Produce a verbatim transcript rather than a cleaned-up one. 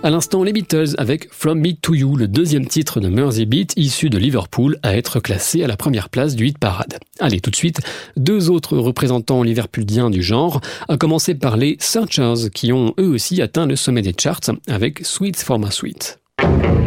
À l'instant, les Beatles avec From Me to You, le deuxième titre de Mersey Beat, issu de Liverpool, à être classé à la première place du hit parade. Allez, tout de suite, deux autres représentants liverpuldiens du genre, à commencer par les Searchers, qui ont eux aussi atteint le sommet des charts avec Sweet for My Sweet.